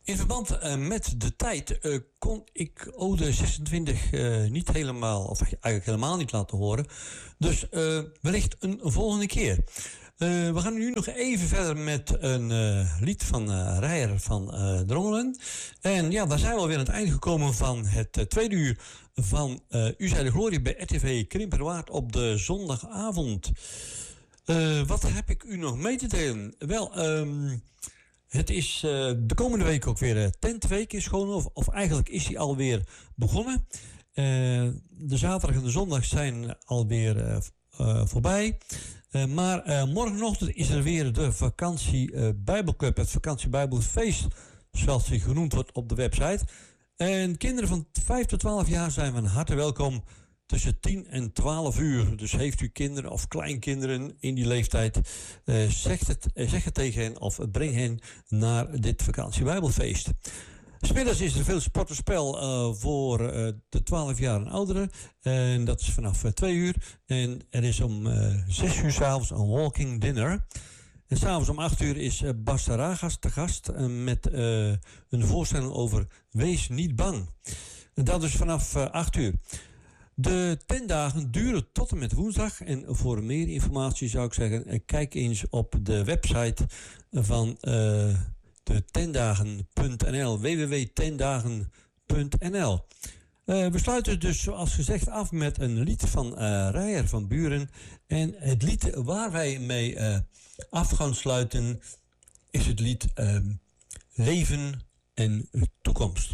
In verband met de tijd kon ik Ode 26 niet helemaal, of eigenlijk helemaal niet laten horen. Dus wellicht een volgende keer. We gaan nu nog even verder met een lied van Reijer van Drongelen. En ja, daar zijn we alweer aan het einde gekomen van het tweede uur van U zij de Glorie bij RTV Krimperwaard op de zondagavond. Wat heb ik u nog mee te delen? Wel, het is de komende week ook weer tentweek is gewoon, of eigenlijk is die alweer begonnen. De zaterdag en de zondag zijn alweer voorbij. Maar morgenochtend is er weer de vakantie Bijbelclub, het vakantie Bijbelfeest, zoals die genoemd wordt op de website. En kinderen van 5 tot 12 jaar zijn van harte welkom tussen 10 en 12 uur. Dus heeft u kinderen of kleinkinderen in die leeftijd, zeg het tegen hen of breng hen naar dit vakantie Bijbelfeest. 'S Middags is er veel sportenspel voor de 12 jaar en ouderen. En dat is vanaf 2 uur. En er is om 6 uur 's avonds een walking dinner. En 's avonds om 8 uur is Bas Saragas te gast met een voorstelling over Wees niet bang. En dat is vanaf 8 uur. De 10 dagen duren tot en met woensdag. En voor meer informatie zou ik zeggen, kijk eens op de website van de tendagen.nl, www.tendagen.nl. We sluiten dus zoals gezegd af met een lied van Reijer van Buren. En het lied waar wij mee af gaan sluiten is het lied Leven en Toekomst.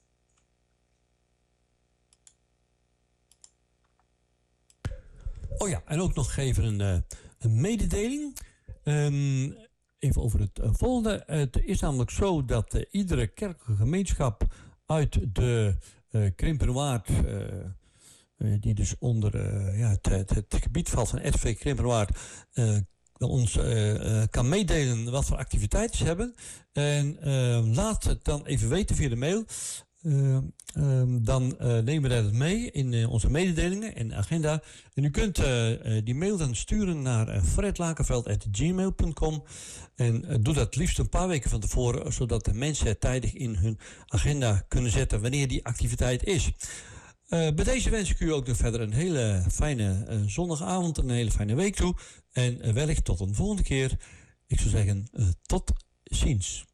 Oh ja, en ook nog even een mededeling. Even over het volgende. Het is namelijk zo dat iedere kerkelijke gemeenschap uit de Krimperwaard, die dus onder het gebied valt van RTV Krimperwaard, ons kan meedelen wat voor activiteiten ze hebben. En laat het dan even weten via de mail. Dan nemen we dat mee in onze mededelingen en agenda. En u kunt die mail dan sturen naar fredlakenveld@gmail.com. En doe dat liefst een paar weken van tevoren, zodat de mensen het tijdig in hun agenda kunnen zetten wanneer die activiteit is. Bij deze wens ik u ook nog verder een hele fijne zondagavond en een hele fijne week toe. En wellicht tot een volgende keer. Ik zou zeggen, tot ziens.